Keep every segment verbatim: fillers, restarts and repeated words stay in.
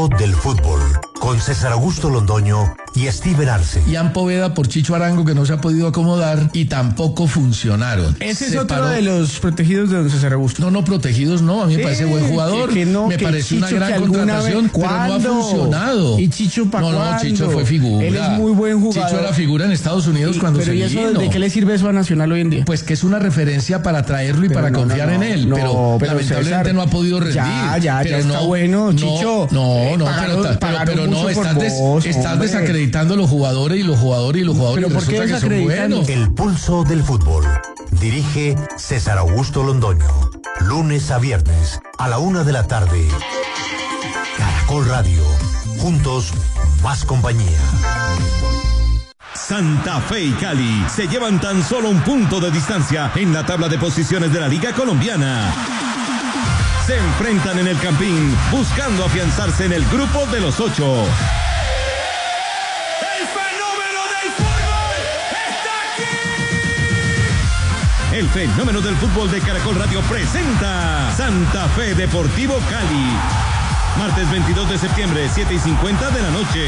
Del fútbol, con César Augusto Londoño y Steven Arce. Ian Poveda por Chicho Arango, que no se ha podido acomodar y tampoco funcionaron. Ese es Se otro paró. de los protegidos de don César Augusto. No, no, protegidos no, a mí me Sí, parece buen jugador. que- que no, me que parece una Chicho, gran que alguna contratación, vez- pero no ha ¿cuándo? funcionado. ¿Y Chicho pa' No, no, cuándo? Chicho fue figura. Él es muy buen jugador. Chicho era figura en Estados Unidos Y- cuando pero se ¿y eso vino. de qué le sirve eso a Nacional hoy en día? Pues que es una referencia para traerlo y Pero para no, confiar no, en él, no, pero, pero lamentablemente César, no ha podido rendir. ya, ya, pero ya está no, bueno, no, Chicho. No, Eh, no, pagaron- pero, pero, pagaron pero no, mucho por estás, des- vos, estás hombre. desacreditando a los jugadores y los jugadores y los jugadores Pero ¿por qué resulta que son desacreditan? buenos. El pulso del fútbol. Dirige César Augusto Londoño. Lunes a viernes a la una de la tarde. Caracol Radio. Juntos, más compañía. Santa Fe y Cali se llevan tan solo un punto de distancia en la tabla de posiciones de la Liga Colombiana. Se enfrentan en el Campín buscando afianzarse en el grupo de los ocho. ¡El fenómeno del fútbol está aquí! El fenómeno del fútbol de Caracol Radio presenta Santa Fe Deportivo Cali. Martes veintidós de septiembre, siete y cincuenta de la noche.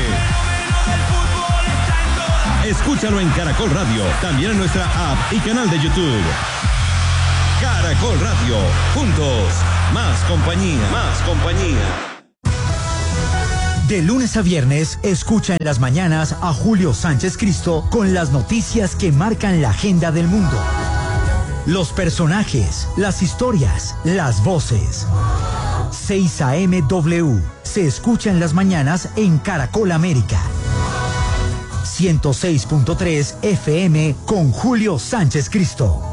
Escúchalo en Caracol Radio, también en nuestra app y canal de YouTube. Caracol Radio, juntos, más compañía, más compañía. De lunes a viernes, escucha en las mañanas a Julio Sánchez Cristo con las noticias que marcan la agenda del mundo. Los personajes, las historias, las voces. seis A M W se escucha en las mañanas en Caracol América. ciento seis punto tres F M con Julio Sánchez Cristo.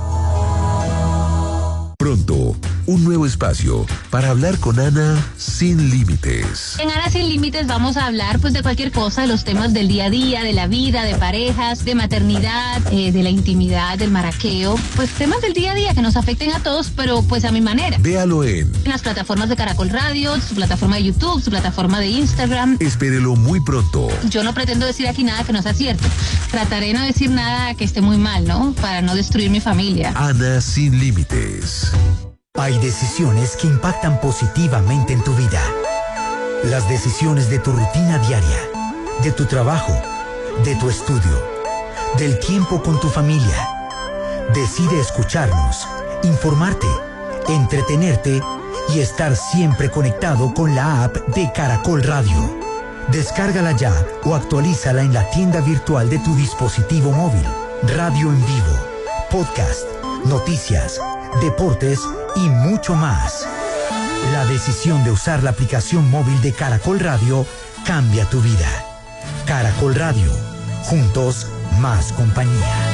Pronto, un nuevo espacio para hablar con Ana sin límites. En Ana Sin Límites vamos a hablar pues de cualquier cosa, de los temas del día a día, de la vida, de parejas, de maternidad, eh, de la intimidad, del maraqueo, pues temas del día a día que nos afecten a todos, pero pues a mi manera. Véalo en En las plataformas de Caracol Radio, su plataforma de YouTube, su plataforma de Instagram. Espérelo muy pronto. Yo no pretendo decir aquí nada que no sea cierto. Trataré de no decir nada que esté muy mal, ¿no? Para no destruir mi familia. Ana sin límites. Hay decisiones que impactan positivamente en tu vida. Las decisiones de tu rutina diaria, de tu trabajo, de tu estudio, del tiempo con tu familia. Decide escucharnos, informarte, entretenerte y estar siempre conectado con la app de Caracol Radio. Descárgala ya o actualízala en la tienda virtual de tu dispositivo móvil. Radio en vivo, podcast, noticias, deportes y mucho más. La decisión de usar la aplicación móvil de Caracol Radio cambia tu vida. Caracol Radio. Juntos, más compañía.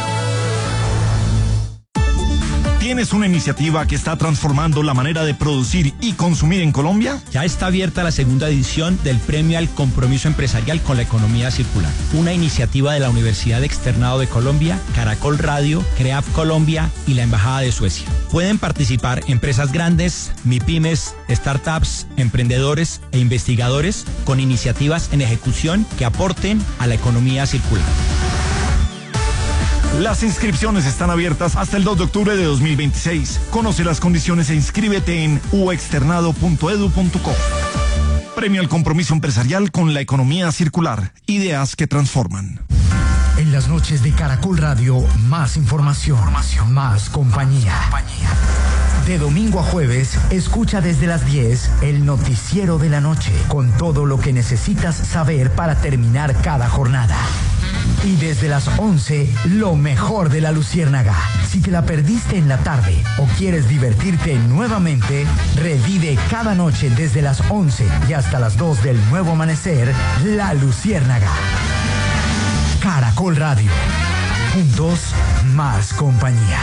¿Tienes una iniciativa que está transformando la manera de producir y consumir en Colombia? Ya está abierta la segunda edición del Premio al Compromiso Empresarial con la Economía Circular, una iniciativa de la Universidad Externado de Colombia, Caracol Radio, CREAF Colombia y la Embajada de Suecia. Pueden participar empresas grandes, MIPYMES, startups, emprendedores e investigadores con iniciativas en ejecución que aporten a la economía circular. Las inscripciones están abiertas hasta el dos de octubre de dos mil veintiséis. Conoce las condiciones e inscríbete en u externado punto edu punto co. Premio al Compromiso Empresarial con la Economía Circular. Ideas que transforman. En las noches de Caracol Radio, más información, más compañía. De domingo a jueves, escucha desde las diez el noticiero de la noche, con todo lo que necesitas saber para terminar cada jornada. Y desde las once, lo mejor de La Luciérnaga. Si te la perdiste en la tarde o quieres divertirte nuevamente, revive cada noche desde las once y hasta las dos del nuevo amanecer, La Luciérnaga. Caracol Radio. Juntos, más compañía.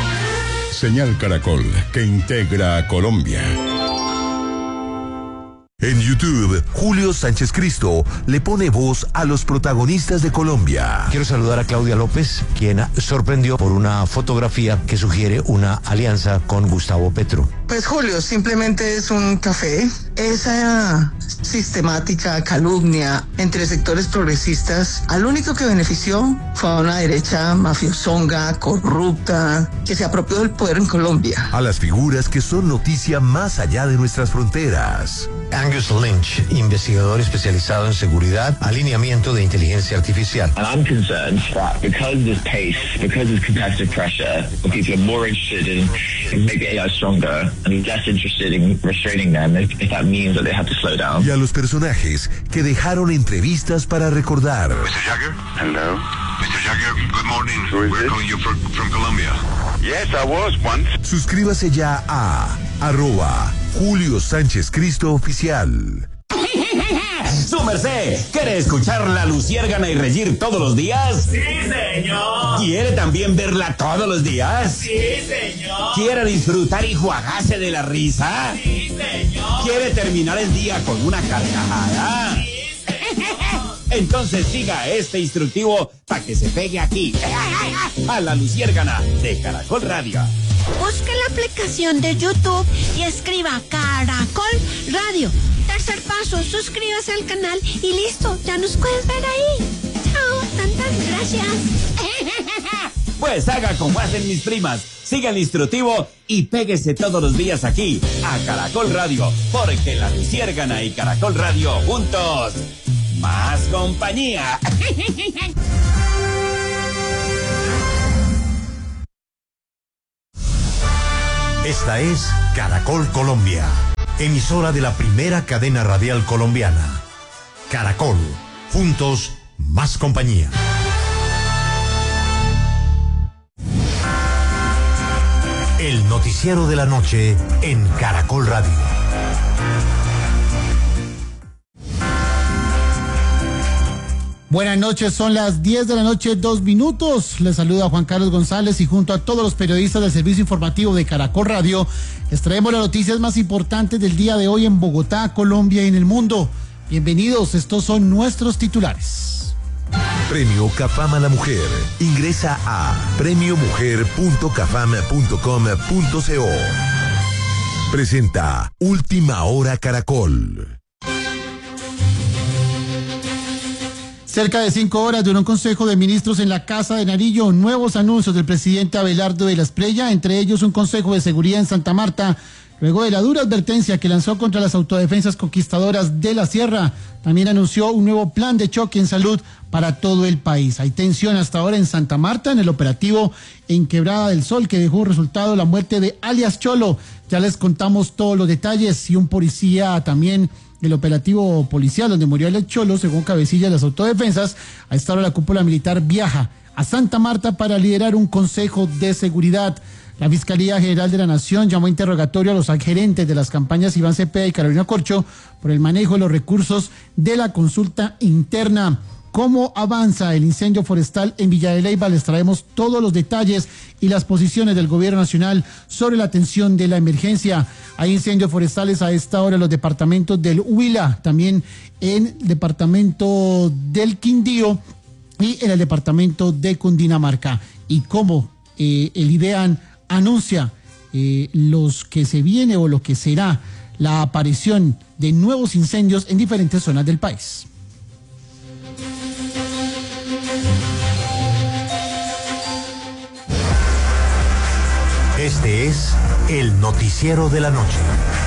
Señal Caracol, que integra a Colombia. En YouTube, Julio Sánchez Cristo le pone voz a los protagonistas de Colombia. Quiero saludar a Claudia López, quien sorprendió por una fotografía que sugiere una alianza con Gustavo Petro. Pues Julio, simplemente es un café. Esa sistemática calumnia entre sectores progresistas, al único que benefició fue a una derecha mafiosonga, corrupta, que se apropió del poder en Colombia. A las figuras que son noticia más allá de nuestras fronteras. Angus Lynch, investigador especializado en seguridad, alineamiento de inteligencia artificial. And I'm concerned that because of this pace, because of this competitive pressure, people are more interested in, in making A I stronger and less interested in restraining them if, if that means that they have to slow down. Y a los personajes que dejaron entrevistas para recordar. mister Jagger? Hello. mister Jagger, good morning. We're calling you from, from Colombia. Yes, I was once. Suscríbase ya a arroba Julio Sánchez Cristo Oficial. Su merced, ¿quiere escuchar la Luciérgana y reír todos los días? Sí, señor. ¿Quiere también verla todos los días? Sí, señor. ¿Quiere disfrutar y juagarse de la risa? Sí, señor. ¿Quiere terminar el día con una carcajada? Sí, señor. Entonces siga este instructivo para que se pegue aquí, a la Luciérgana de Caracol Radio. Busque la aplicación de YouTube y escriba Caracol Radio. Tercer paso, suscríbase al canal y listo, ya nos puedes ver ahí. Chao, tantas gracias. Pues haga como hacen mis primas, siga el instructivo y péguese todos los días aquí, a Caracol Radio, porque la Luciérgana y Caracol Radio juntos, más compañía. Esta es Caracol Colombia, emisora de la primera cadena radial colombiana. Caracol, juntos, más compañía. El noticiero de la noche en Caracol Radio. Buenas noches, son las diez de la noche, dos minutos. Les saluda Juan Carlos González y junto a todos los periodistas del servicio informativo de Caracol Radio, les traemos las noticias más importantes del día de hoy en Bogotá, Colombia y en el mundo. Bienvenidos, estos son nuestros titulares. Premio Cafam a la Mujer. Ingresa a premio mujer punto cafam punto com punto co. Presenta Última Hora Caracol. Cerca de cinco horas duró un consejo de ministros en la Casa de Nariño. Nuevos anuncios del presidente Abelardo de la Espriella, entre ellos un consejo de seguridad en Santa Marta, luego de la dura advertencia que lanzó contra las autodefensas conquistadoras de la Sierra. También anunció un nuevo plan de choque en salud para todo el país. Hay tensión hasta ahora en Santa Marta, en el operativo en Quebrada del Sol, que dejó resultado la muerte de alias Cholo. Ya les contamos todos los detalles y un policía también. El operativo policial donde murió el Cholo, según cabecilla de las autodefensas. A esta hora la cúpula militar viaja a Santa Marta para liderar un consejo de seguridad. La Fiscalía General de la Nación llamó a interrogatorio a los gerentes de las campañas Iván Cepeda y Carolina Corcho por el manejo de los recursos de la consulta interna. ¿Cómo avanza el incendio forestal en Villa de Leyva? Les traemos todos los detalles y las posiciones del gobierno nacional sobre la atención de la emergencia. Hay incendios forestales a esta hora en los departamentos del Huila, también en el departamento del Quindío y en el departamento de Cundinamarca. Y cómo eh, el IDEAN anuncia eh, los que se viene o lo que será la aparición de nuevos incendios en diferentes zonas del país. Este es el noticiero de la noche.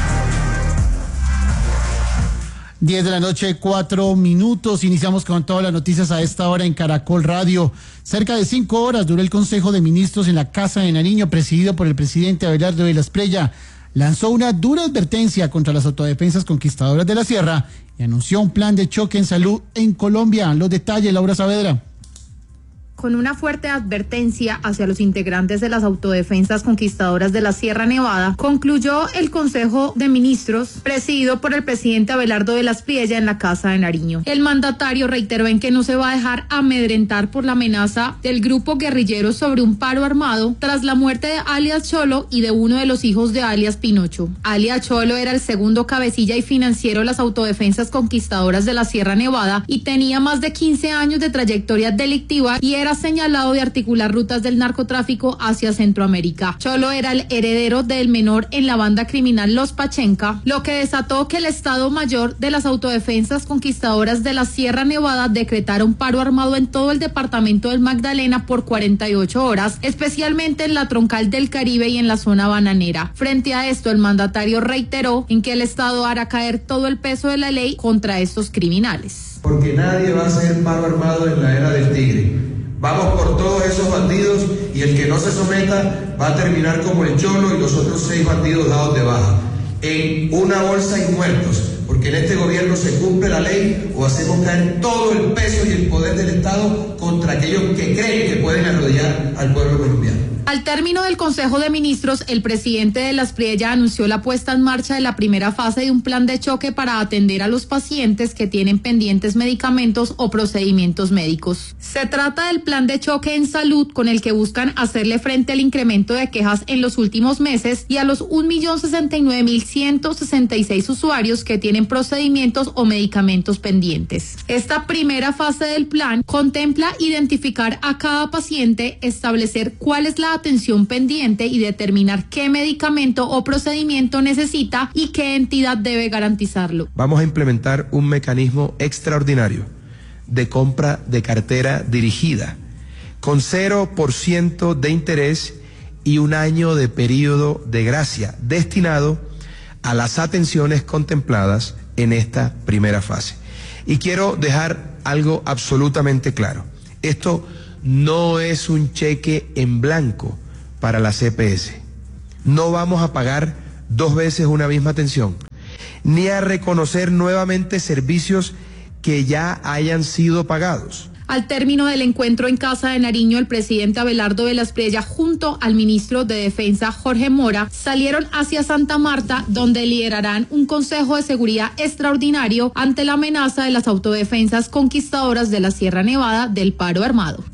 diez de la noche, cuatro minutos. Iniciamos con todas las noticias a esta hora en Caracol Radio. Cerca de cinco horas duró el Consejo de Ministros en la Casa de Nariño, presidido por el presidente Abelardo de la Espriella. Lanzó una dura advertencia contra las autodefensas conquistadoras de la Sierra y anunció un plan de choque en salud en Colombia. Los detalles, Laura Saavedra. con una fuerte advertencia hacia los integrantes de las autodefensas conquistadoras de la Sierra Nevada, concluyó el Consejo de Ministros presidido por el presidente Abelardo de la Espriella en la Casa de Nariño. El mandatario reiteró en que no se va a dejar amedrentar por la amenaza del grupo guerrillero sobre un paro armado tras la muerte de alias Cholo y de uno de los hijos de alias Pinocho. Alias Cholo era el segundo cabecilla y financiero de las autodefensas conquistadoras de la Sierra Nevada y tenía más de quince años de trayectoria delictiva y era señalado de articular rutas del narcotráfico hacia Centroamérica. Cholo era el heredero del menor en la banda criminal Los Pachenca, lo que desató que el Estado Mayor de las autodefensas conquistadoras de la Sierra Nevada decretara un paro armado en todo el departamento del Magdalena por cuarenta y ocho horas, especialmente en la troncal del Caribe y en la zona bananera. Frente a esto, el mandatario reiteró en que el Estado hará caer todo el peso de la ley contra estos criminales. Porque nadie va a hacer paro armado en la era del tigre. Vamos por todos esos bandidos y el que no se someta va a terminar como el Cholo y los otros seis bandidos dados de baja. En una bolsa y muertos, porque en este gobierno se cumple la ley o hacemos caer todo el peso y el poder del Estado contra aquellos que creen que pueden arrodillar al pueblo colombiano. Al término del Consejo de Ministros, el presidente de la Espriella anunció la puesta en marcha de la primera fase de un plan de choque para atender a los pacientes que tienen pendientes medicamentos o procedimientos médicos. Se trata del plan de choque en salud con el que buscan hacerle frente al incremento de quejas en los últimos meses y a los un millón sesenta y nueve mil ciento sesenta y seis usuarios que tienen procedimientos o medicamentos pendientes. Esta primera fase del plan contempla identificar a cada paciente, establecer cuál es la atención pendiente y determinar qué medicamento o procedimiento necesita y qué entidad debe garantizarlo. Vamos a implementar un mecanismo extraordinario de compra de cartera dirigida con cero por ciento de interés y un año de periodo de gracia destinado a las atenciones contempladas en esta primera fase. Y quiero dejar algo absolutamente claro. Esto no es un cheque en blanco para la C P S. No vamos a pagar dos veces una misma atención, ni a reconocer nuevamente servicios que ya hayan sido pagados. Al término del encuentro en Casa de Nariño, el presidente Abelardo de la Espriella junto al ministro de Defensa Jorge Mora salieron hacia Santa Marta, donde liderarán un consejo de seguridad extraordinario ante la amenaza de las autodefensas conquistadoras de la Sierra Nevada del paro armado.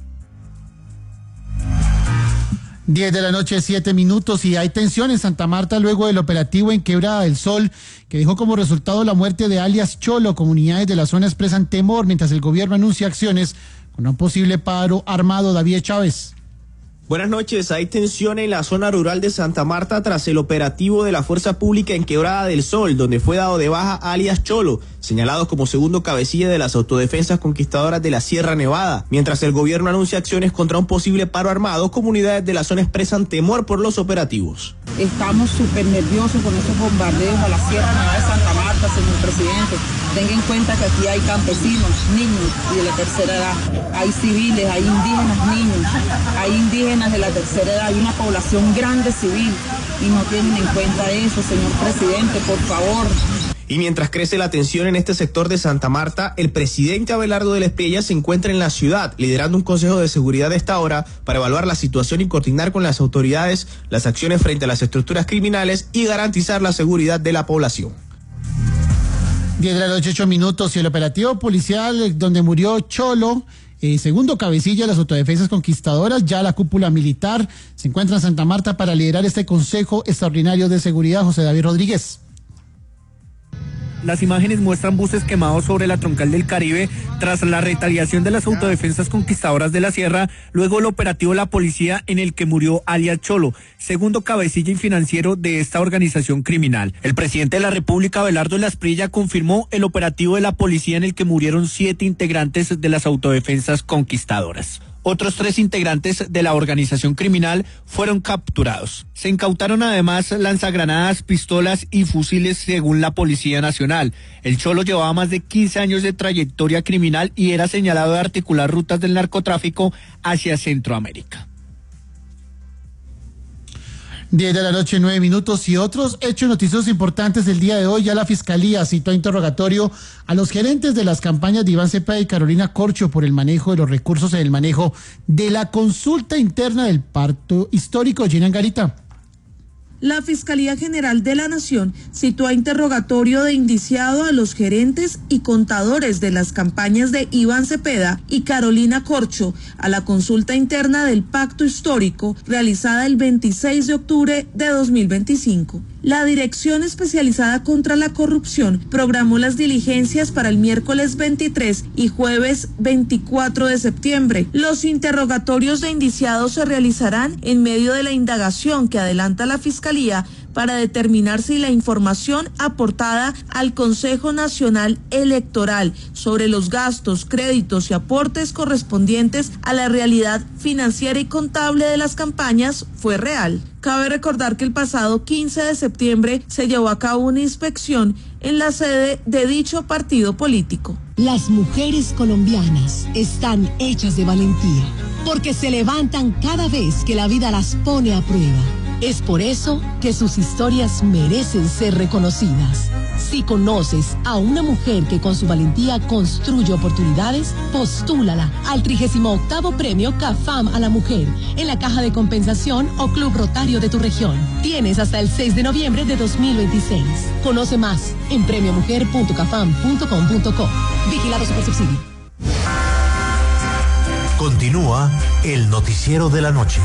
diez de la noche, siete minutos, y hay tensión en Santa Marta luego del operativo en Quebrada del Sol, que dejó como resultado la muerte de alias Cholo. Comunidades de la zona expresan temor mientras el gobierno anuncia acciones con un posible paro armado. David Chávez. Buenas noches. Hay tensión en la zona rural de Santa Marta tras el operativo de la Fuerza Pública en Quebrada del Sol, donde fue dado de baja alias Cholo, señalado como segundo cabecilla de las autodefensas conquistadoras de la Sierra Nevada. Mientras el gobierno anuncia acciones contra un posible paro armado, comunidades de la zona expresan temor por los operativos. Estamos súper nerviosos con esos bombardeos a la Sierra Nevada de Santa Marta, señor presidente. Tenga en cuenta que aquí hay campesinos, niños y de la tercera edad, hay civiles, hay indígenas niños, hay indígenas de la tercera edad, hay una población grande civil y no tienen en cuenta eso, señor presidente, por favor. Y mientras crece la tensión en este sector de Santa Marta, el presidente Abelardo de la Espriella se encuentra en la ciudad, liderando un consejo de seguridad de esta hora para evaluar la situación y coordinar con las autoridades las acciones frente a las estructuras criminales y garantizar la seguridad de la población. diez de la noche, ocho minutos, y el operativo policial donde murió Cholo, eh, segundo cabecilla de las autodefensas conquistadoras, ya la cúpula militar se encuentra en Santa Marta para liderar este Consejo Extraordinario de Seguridad. José David Rodríguez. Las imágenes muestran buses quemados sobre la troncal del Caribe tras la retaliación de las autodefensas conquistadoras de la Sierra, luego el operativo de la policía en el que murió alias Cholo, segundo cabecilla y financiero de esta organización criminal. El presidente de la República, Abelardo de la Espriella, confirmó el operativo de la policía en el que murieron siete integrantes de las autodefensas conquistadoras. Otros tres integrantes de la organización criminal fueron capturados. Se incautaron además lanzagranadas, pistolas y fusiles según la Policía Nacional. El Cholo llevaba más de quince años de trayectoria criminal y era señalado de articular rutas del narcotráfico hacia Centroamérica. diez de la noche, nueve minutos, y otros hechos noticiosos importantes del día de hoy. Ya la Fiscalía citó a interrogatorio a los gerentes de las campañas de Iván Cepeda y Carolina Corcho por el manejo de los recursos en el manejo de la consulta interna del pacto histórico. Gina Angarita. La Fiscalía General de la Nación citó a interrogatorio de indiciado a los gerentes y contadores de las campañas de Iván Cepeda y Carolina Corcho a la consulta interna del pacto histórico realizada el veintiséis de octubre de dos mil veinticinco. La Dirección Especializada contra la Corrupción programó las diligencias para el miércoles veintitrés y jueves veinticuatro de septiembre. Los interrogatorios de indiciados se realizarán en medio de la indagación que adelanta la Fiscalía para determinar si la información aportada al Consejo Nacional Electoral sobre los gastos, créditos y aportes correspondientes a la realidad financiera y contable de las campañas fue real. Cabe recordar que el pasado quince de septiembre se llevó a cabo una inspección en la sede de dicho partido político. Las mujeres colombianas están hechas de valentía, porque se levantan cada vez que la vida las pone a prueba. Es por eso que sus historias merecen ser reconocidas. Si conoces a una mujer que con su valentía construye oportunidades, postúlala al trigésimo octavo Premio CAFAM a la Mujer en la Caja de Compensación o Club Rotario de tu región. Tienes hasta el seis de noviembre de dos mil veintiséis. Conoce más en premio mujer punto cafam punto com punto co. Vigilado Supersubsidio. Continúa el noticiero de la noche.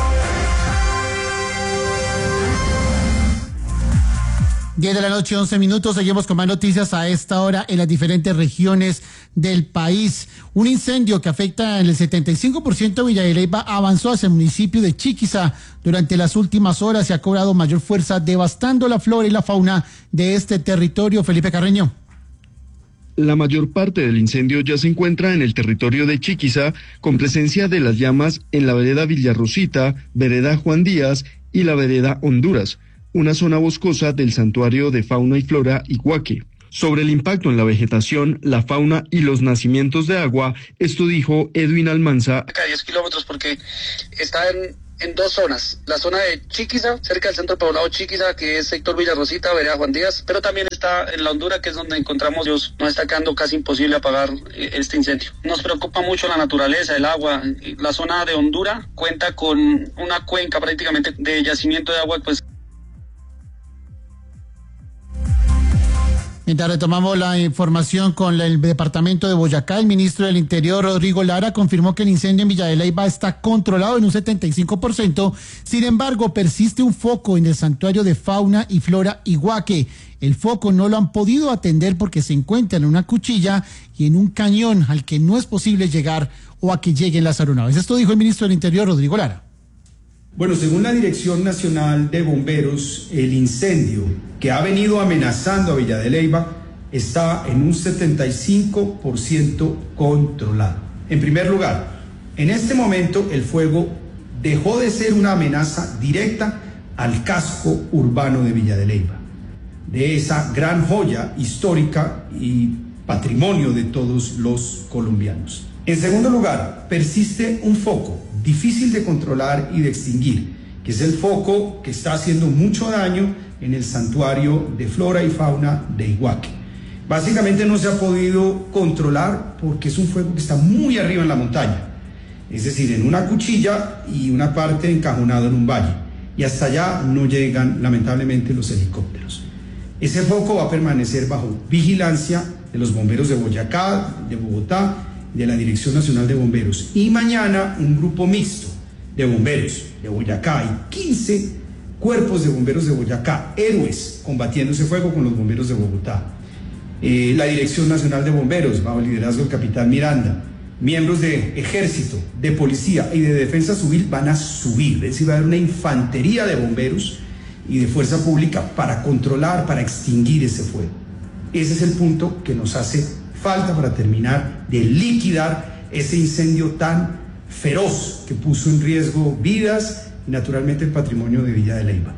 diez de la noche, once minutos, seguimos con más noticias a esta hora en las diferentes regiones del país. Un incendio que afecta en el setenta y cinco por ciento de Villa de Leyva avanzó hacia el municipio de Chiquiza durante las últimas horas y ha cobrado mayor fuerza, devastando la flora y la fauna de este territorio. Felipe Carreño. La mayor parte del incendio ya se encuentra en el territorio de Chiquiza, con presencia de las llamas en la vereda Villarrosita, vereda Juan Díaz y la vereda Honduras, una zona boscosa del santuario de fauna y flora Iguaque. Sobre el impacto en la vegetación, la fauna y los nacimientos de agua, esto dijo Edwin Almanza. Acá diez kilómetros porque está en, en dos zonas. La zona de Chiquiza, cerca del centro poblado Chiquiza, que es sector Villarrosita, vereda Juan Díaz, pero también está en la Hondura, que es donde encontramos, Dios, nos está quedando casi imposible apagar este incendio. Nos preocupa mucho la naturaleza, el agua. La zona de Hondura cuenta con una cuenca prácticamente de yacimiento de agua, pues. Mientras retomamos la información con el departamento de Boyacá, el ministro del Interior, Rodrigo Lara, confirmó que el incendio en Villa de Leyva está controlado en un setenta y cinco por ciento. Sin embargo, persiste un foco en el santuario de fauna y flora Iguaque. El foco no lo han podido atender porque se encuentra en una cuchilla y en un cañón al que no es posible llegar o a que lleguen las aeronaves. Esto dijo el ministro del Interior, Rodrigo Lara. Bueno, según la Dirección Nacional de Bomberos, el incendio que ha venido amenazando a Villa de Leyva está en un setenta y cinco por ciento controlado. En primer lugar, en este momento el fuego dejó de ser una amenaza directa al casco urbano de Villa de Leyva, de esa gran joya histórica y patrimonio de todos los colombianos. En segundo lugar, persiste un foco difícil de controlar y de extinguir, que es el foco que está haciendo mucho daño en el santuario de flora y fauna de Iguaque. Básicamente no se ha podido controlar porque es un fuego que está muy arriba en la montaña, es decir, en una cuchilla y una parte encajonado en un valle, y hasta allá no llegan lamentablemente los helicópteros. Ese foco va a permanecer bajo vigilancia de los bomberos de Boyacá, de Bogotá, de la Dirección Nacional de Bomberos, y mañana un grupo mixto de bomberos de Boyacá y quince cuerpos de bomberos de Boyacá, héroes, combatiendo ese fuego con los bomberos de Bogotá. Eh, la Dirección Nacional de Bomberos, bajo el liderazgo del capitán Miranda, miembros de ejército, de policía y de defensa civil van a subir, es decir, va a haber una infantería de bomberos y de fuerza pública para controlar, para extinguir ese fuego. Ese es el punto que nos hace falta para terminar de liquidar ese incendio tan feroz que puso en riesgo vidas y naturalmente el patrimonio de Villa de Leyva.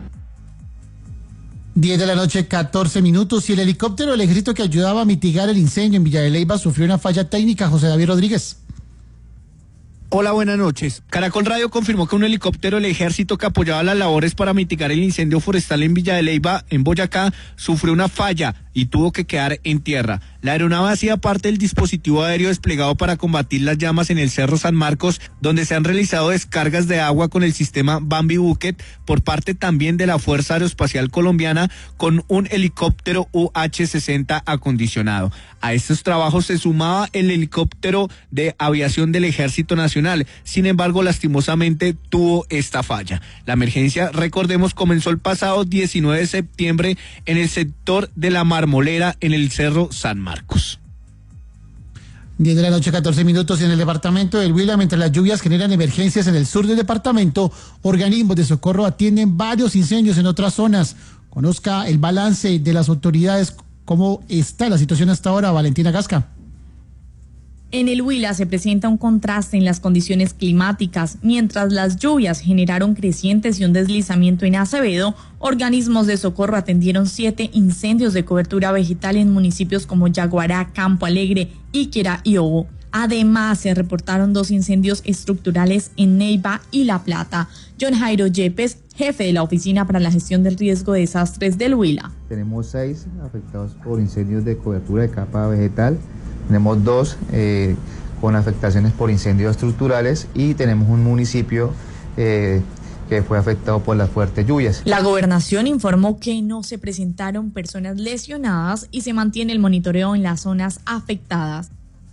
diez de la noche, catorce minutos, y el helicóptero del ejército que ayudaba a mitigar el incendio en Villa de Leyva sufrió una falla técnica. José David Rodríguez. Hola, buenas noches. Caracol Radio confirmó que un helicóptero del ejército que apoyaba las labores para mitigar el incendio forestal en Villa de Leyva, en Boyacá, sufrió una falla y tuvo que quedar en tierra. La aeronave hacía parte del dispositivo aéreo desplegado para combatir las llamas en el Cerro San Marcos, donde se han realizado descargas de agua con el sistema Bambi Bucket por parte también de la Fuerza Aeroespacial Colombiana con un helicóptero U H sesenta acondicionado. A estos trabajos se sumaba el helicóptero de aviación del Ejército Nacional. Sin embargo, lastimosamente tuvo esta falla. La emergencia, recordemos, comenzó el pasado diecinueve de septiembre en el sector de La Marmolera, en el Cerro San Marcos. diez de la noche, catorce minutos, en el departamento del Huila, mientras las lluvias generan emergencias en el sur del departamento, organismos de socorro atienden varios incendios en otras zonas. Conozca el balance de las autoridades. ¿Cómo está la situación hasta ahora, Valentina Gasca? En el Huila se presenta un contraste en las condiciones climáticas. Mientras las lluvias generaron crecientes y un deslizamiento en Acevedo, organismos de socorro atendieron siete incendios de cobertura vegetal en municipios como Yaguará, Campo Alegre, Íquira y Obo. Además, se reportaron dos incendios estructurales en Neiva y La Plata. John Jairo Yepes, jefe de la Oficina para la Gestión del Riesgo de Desastres del Huila. Tenemos seis afectados por incendios de cobertura de capa vegetal. Tenemos dos eh, con afectaciones por incendios estructurales y tenemos un municipio eh, que fue afectado por las fuertes lluvias. La gobernación informó que no se presentaron personas lesionadas y se mantiene el monitoreo en las zonas afectadas.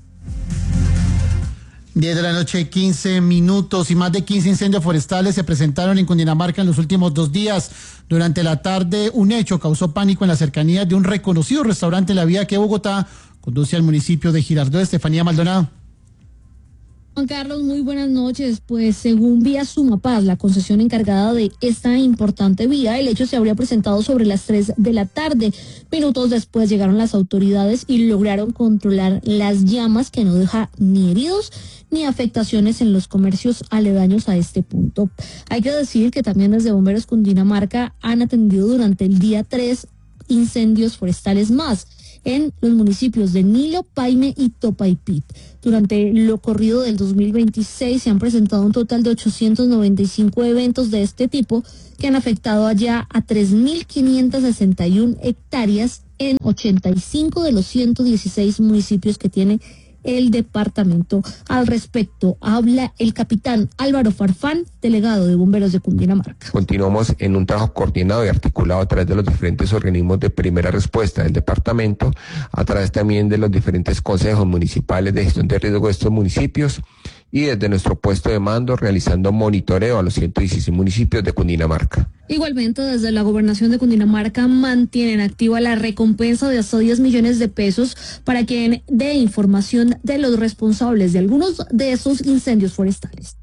diez de la noche, quince minutos, y más de quince incendios forestales se presentaron en Cundinamarca en los últimos dos días. Durante la tarde, un hecho causó pánico en las cercanías de un reconocido restaurante en la vía que Bogotá conduce al municipio de Girardot. Estefanía Maldonado. Juan Carlos, muy buenas noches. Pues según Vía Sumapaz, la concesión encargada de esta importante vía, el hecho se habría presentado sobre las tres de la tarde. Minutos después llegaron las autoridades y lograron controlar las llamas, que no deja ni heridos ni afectaciones en los comercios aledaños a este punto. Hay que decir que también desde Bomberos Cundinamarca han atendido durante el día tres incendios forestales más en los municipios de Nilo, Paine y Topaipit. Durante lo corrido del dos mil veintiséis se han presentado un total de ochocientos noventa y cinco eventos de este tipo que han afectado allá a tres mil quinientas sesenta y una hectáreas en ochenta y cinco de los ciento dieciséis municipios que tiene el departamento. Al respecto habla el capitán Álvaro Farfán, delegado de Bomberos de Cundinamarca. Continuamos en un trabajo coordinado y articulado a través de los diferentes organismos de primera respuesta del departamento, a través también de los diferentes consejos municipales de gestión de riesgo de estos municipios y desde nuestro puesto de mando realizando monitoreo a los ciento dieciséis municipios de Cundinamarca. Igualmente, desde la Gobernación de Cundinamarca mantienen activa la recompensa de hasta diez millones de pesos para quien dé información de los responsables de algunos de esos incendios forestales.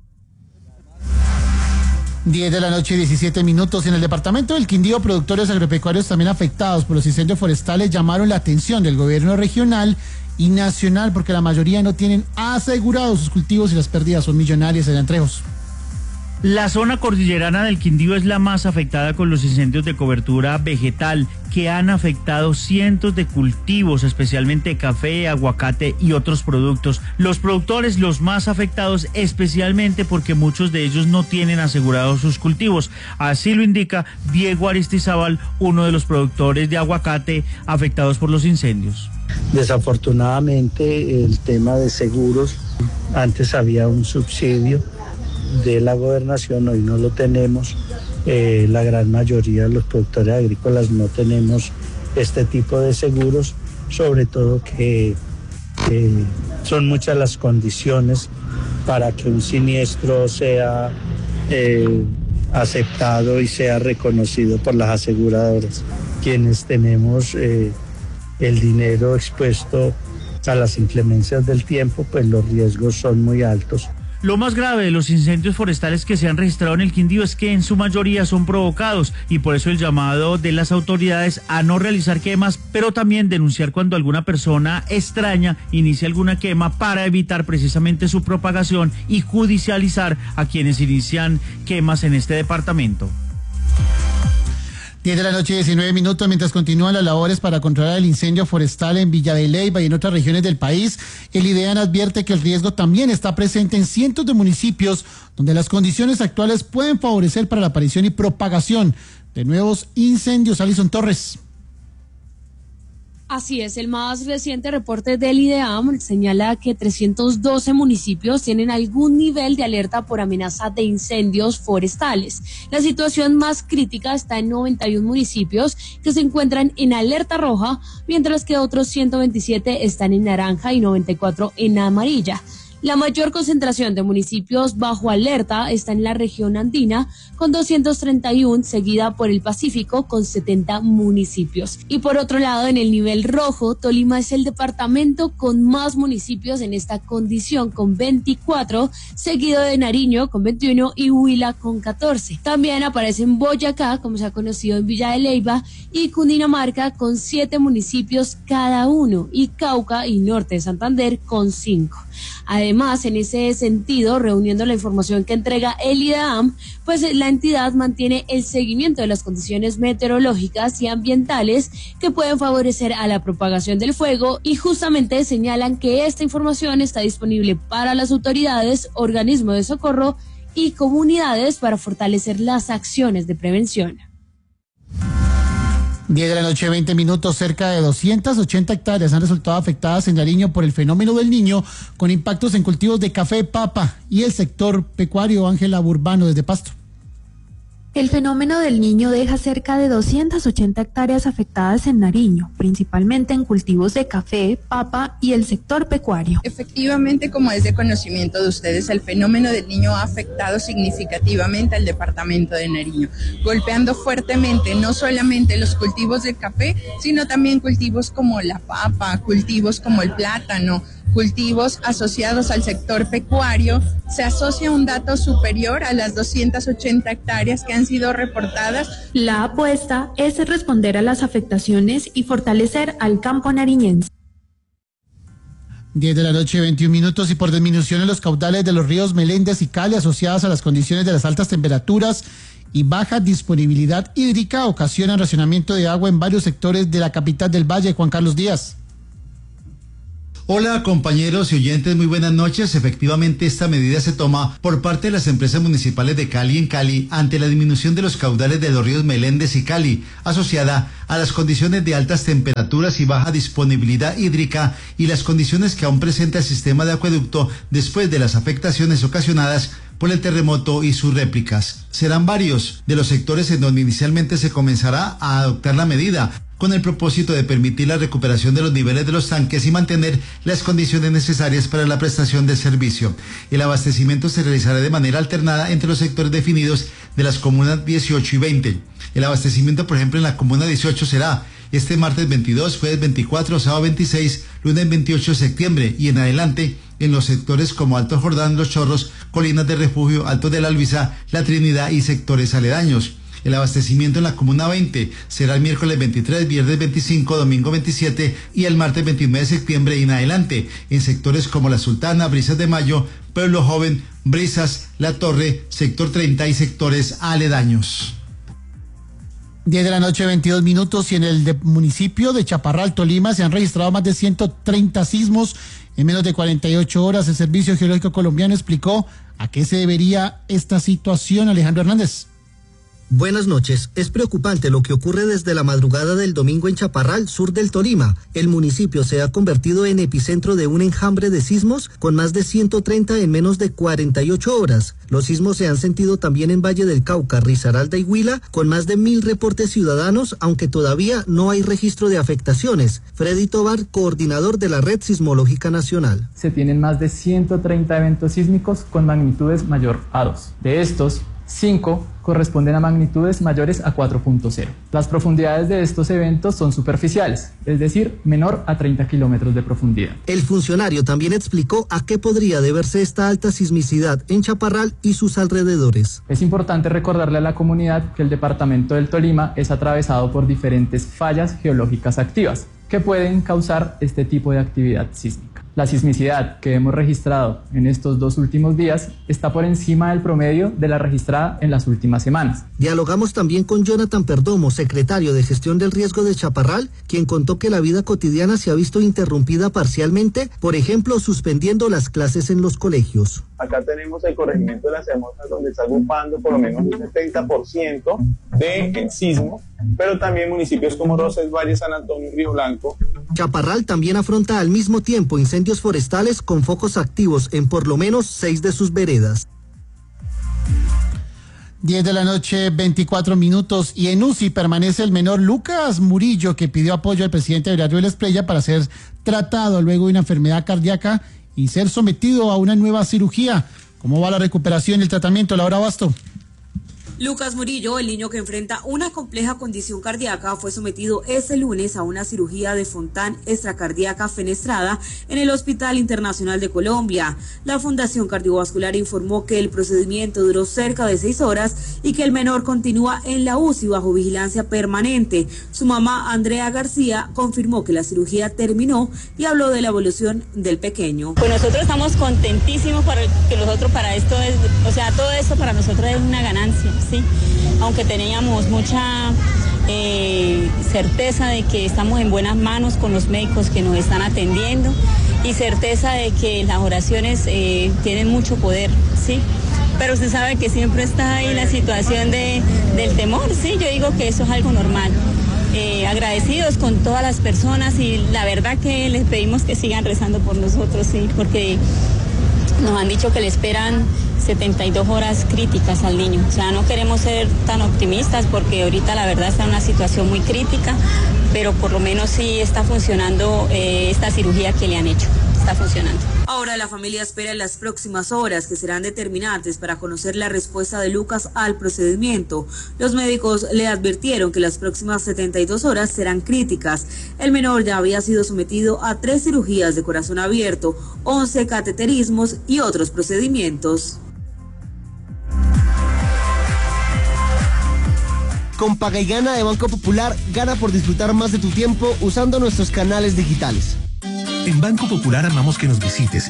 diez de la noche, diecisiete minutos. En el departamento del Quindío, productores agropecuarios también afectados por los incendios forestales llamaron la atención del gobierno regional y nacional porque la mayoría no tienen asegurados sus cultivos y las pérdidas son millonarias. En Entrejos. La zona cordillerana del Quindío es la más afectada con los incendios de cobertura vegetal que han afectado cientos de cultivos, especialmente café, aguacate y otros productos. Los productores los más afectados, especialmente porque muchos de ellos no tienen asegurados sus cultivos. Así lo indica Diego Aristizábal, uno de los productores de aguacate afectados por los incendios. Desafortunadamente, el tema de seguros, antes había un subsidio de la gobernación, hoy no lo tenemos. Eh, la gran mayoría de los productores agrícolas no tenemos este tipo de seguros, sobre todo que eh, son muchas las condiciones para que un siniestro sea eh, aceptado y sea reconocido por las aseguradoras. Quienes tenemos eh, el dinero expuesto a las inclemencias del tiempo, pues los riesgos son muy altos. Lo más grave de los incendios forestales que se han registrado en el Quindío es que en su mayoría son provocados y por eso el llamado de las autoridades a no realizar quemas, pero también denunciar cuando alguna persona extraña inicia alguna quema para evitar precisamente su propagación y judicializar a quienes inician quemas en este departamento. diez de la noche, diecinueve minutos, mientras continúan las labores para controlar el incendio forestal en Villa de Leyva y en otras regiones del país, el IDEAN advierte que el riesgo también está presente en cientos de municipios donde las condiciones actuales pueden favorecer para la aparición y propagación de nuevos incendios. Alison Torres. Así es, el más reciente reporte del IDEAM señala que trescientos doce municipios tienen algún nivel de alerta por amenaza de incendios forestales. La situación más crítica está en noventa y uno municipios que se encuentran en alerta roja, mientras que otros ciento veintisiete están en naranja y noventa y cuatro en amarilla. La mayor concentración de municipios bajo alerta está en la región andina, con doscientos treinta y uno, seguida por el Pacífico, con setenta municipios. Y por otro lado, en el nivel rojo, Tolima es el departamento con más municipios en esta condición, con veinticuatro, seguido de Nariño, con veintiuno, y Huila, con catorce. También aparecen Boyacá, como se ha conocido en Villa de Leyva, y Cundinamarca, con siete municipios cada uno, y Cauca y Norte de Santander, con cinco. Además, en ese sentido, reuniendo la información que entrega el IDEAM, pues la entidad mantiene el seguimiento de las condiciones meteorológicas y ambientales que pueden favorecer a la propagación del fuego, y justamente señalan que esta información está disponible para las autoridades, organismos de socorro y comunidades para fortalecer las acciones de prevención. diez de la noche, veinte minutos, cerca de doscientas ochenta hectáreas han resultado afectadas en Nariño por el fenómeno del Niño, con impactos en cultivos de café, papa y el sector pecuario. Ángela Burbano, desde Pasto. El fenómeno del Niño deja cerca de doscientas ochenta hectáreas afectadas en Nariño, principalmente en cultivos de café, papa y el sector pecuario. Efectivamente, como es de conocimiento de ustedes, el fenómeno del Niño ha afectado significativamente al departamento de Nariño, golpeando fuertemente no solamente los cultivos de café, sino también cultivos como la papa, cultivos como el plátano, cultivos asociados al sector pecuario. Se asocia un dato superior a las doscientas ochenta hectáreas que han sido reportadas. La apuesta es responder a las afectaciones y fortalecer al campo nariñense. diez de la noche, veintiún minutos, y por disminución en los caudales de los ríos Meléndez y Cali asociadas a las condiciones de las altas temperaturas y baja disponibilidad hídrica ocasionan racionamiento de agua en varios sectores de la capital del Valle. Juan Carlos Díaz. Hola compañeros y oyentes, muy buenas noches. Efectivamente, esta medida se toma por parte de las empresas municipales de Cali en Cali ante la disminución de los caudales de los ríos Meléndez y Cali, asociada a las condiciones de altas temperaturas y baja disponibilidad hídrica y las condiciones que aún presenta el sistema de acueducto después de las afectaciones ocasionadas por el terremoto y sus réplicas. Serán varios de los sectores en donde inicialmente se comenzará a adoptar la medida, con el propósito de permitir la recuperación de los niveles de los tanques y mantener las condiciones necesarias para la prestación del servicio. El abastecimiento se realizará de manera alternada entre los sectores definidos de las comunas dieciocho y veinte. El abastecimiento, por ejemplo, en la comuna dieciocho será este martes veintidós, jueves veinticuatro, sábado veintiséis, lunes veintiocho de septiembre y en adelante en los sectores como Alto Jordán, Los Chorros, Colinas de Refugio, Alto de la Albiza, La Trinidad y sectores aledaños. El abastecimiento en la comuna veinte será el miércoles veintitrés, viernes veinticinco, domingo veintisiete y el martes veintinueve de septiembre y en adelante en sectores como La Sultana, Brisas de Mayo, Pueblo Joven, Brisas, La Torre, sector treinta y sectores aledaños. diez de la noche, veintidós minutos, y en el de municipio de Chaparral, Tolima, se han registrado más de ciento treinta sismos en menos de cuarenta y ocho horas. El Servicio Geológico Colombiano explicó a qué se debería esta situación. Alejandro Hernández. Buenas noches. Es preocupante lo que ocurre desde la madrugada del domingo en Chaparral, sur del Tolima. El municipio se ha convertido en epicentro de un enjambre de sismos con más de ciento treinta en menos de cuarenta y ocho horas. Los sismos se han sentido también en Valle del Cauca, Risaralda y Huila, con más de mil reportes ciudadanos, aunque todavía no hay registro de afectaciones. Freddy Tobar, coordinador de la Red Sismológica Nacional. Se tienen más de ciento treinta eventos sísmicos con magnitudes mayor a dos. De estos, cinco corresponden a magnitudes mayores a cuatro punto cero. Las profundidades de estos eventos son superficiales, es decir, menor a treinta kilómetros de profundidad. El funcionario también explicó a qué podría deberse esta alta sismicidad en Chaparral y sus alrededores. Es importante recordarle a la comunidad que el departamento del Tolima es atravesado por diferentes fallas geológicas activas que pueden causar este tipo de actividad sísmica. La sismicidad que hemos registrado en estos dos últimos días está por encima del promedio de la registrada en las últimas semanas. Dialogamos también con Jonathan Perdomo, secretario de Gestión del Riesgo de Chaparral, quien contó que la vida cotidiana se ha visto interrumpida parcialmente, por ejemplo, suspendiendo las clases en los colegios. Acá tenemos el corregimiento de las Hermosas, donde está ocupando por lo menos un setenta por ciento del sismo, pero también municipios como Rosas Valle, San Antonio y Río Blanco. Chaparral también afronta al mismo tiempo incendios forestales con focos activos en por lo menos seis de sus veredas. diez de la noche, veinticuatro minutos, y en U C I permanece el menor Lucas Murillo, que pidió apoyo al presidente Abelardo de la Espriella para ser tratado luego de una enfermedad cardíaca y ser sometido a una nueva cirugía. ¿Cómo va la recuperación y el tratamiento, Laura Basto? Lucas Murillo, el niño que enfrenta una compleja condición cardíaca, fue sometido este lunes a una cirugía de Fontán extracardíaca fenestrada en el Hospital Internacional de Colombia. La Fundación Cardiovascular informó que el procedimiento duró cerca de seis horas y que el menor continúa en la U C I bajo vigilancia permanente. Su mamá, Andrea García, confirmó que la cirugía terminó y habló de la evolución del pequeño. Pues nosotros estamos contentísimos para que nosotros para esto es, o sea, todo esto para nosotros es una ganancia. Sí, aunque teníamos mucha eh, certeza de que estamos en buenas manos con los médicos que nos están atendiendo y certeza de que las oraciones eh, tienen mucho poder, sí, pero usted sabe que siempre está ahí la situación de, del temor, sí, yo digo que eso es algo normal. Eh, agradecidos con todas las personas y la verdad que les pedimos que sigan rezando por nosotros, sí, porque nos han dicho que le esperan setenta y dos horas críticas al niño. O sea, no queremos ser tan optimistas porque ahorita la verdad está en una situación muy crítica, pero por lo menos sí está funcionando eh, esta cirugía que le han hecho. Está funcionando. Ahora la familia espera en las próximas horas que serán determinantes para conocer la respuesta de Lucas al procedimiento. Los médicos le advirtieron que las próximas setenta y dos horas serán críticas. El menor ya había sido sometido a tres cirugías de corazón abierto, once cateterismos y otros procedimientos. Con Paga y Gana de Banco Popular, gana por disfrutar más de tu tiempo usando nuestros canales digitales. En Banco Popular amamos que nos visites